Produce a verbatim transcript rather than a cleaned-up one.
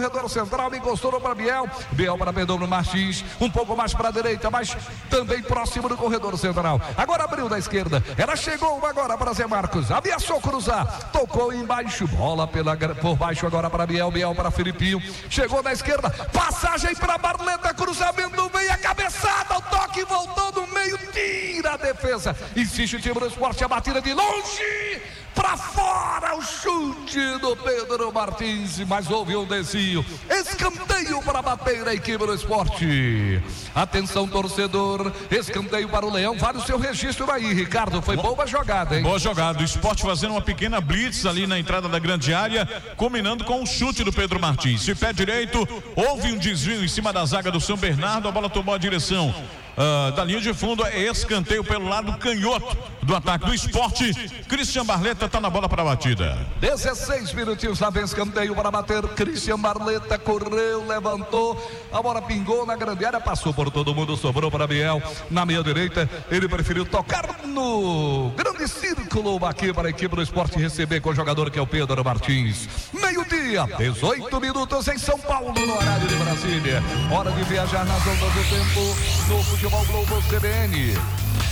corredor central, encostou para Biel, Biel para Pedro Martins, um pouco mais para a direita, mas também próximo do corredor central. Agora abriu da esquerda, ela chegou agora para Zé Marcos, ameaçou cruzar, tocou embaixo, bola pela, por baixo agora para Biel, Biel para Filipinho, chegou na esquerda, passagem para Barleta, cruzamento no meio, a cabeçada, o toque voltou no meio, tira a defesa, insiste o time do Sport, a batida de longe, para fora, o chute do Pedro Martins, mas houve um desvio, escanteio para bater a equipe do Esporte. Atenção, torcedor, escanteio para o Leão, vale o seu registro aí, Ricardo, foi boa jogada, hein? Boa jogada, o Sport fazendo uma pequena blitz ali na entrada da grande área, combinando com o chute do Pedro Martins. De pé direito, houve um desvio em cima da zaga do São Bernardo, a bola tomou a direção Uh, da linha de fundo, é escanteio pelo lado canhoto do ataque do Sport. Christian Barleta está na bola para a batida. dezesseis minutinhos lá vem escanteio para bater. Christian Barleta correu, levantou, a bola pingou na grande área, passou por todo mundo, sobrou para Biel na meia direita. Ele preferiu tocar no grande círculo aqui para a equipe do Sport receber com o jogador que é o Pedro Martins. Meio-dia, dezoito minutos em São Paulo, no horário de Brasília. Hora de viajar nas ondas do tempo no Futebol Globo C B N.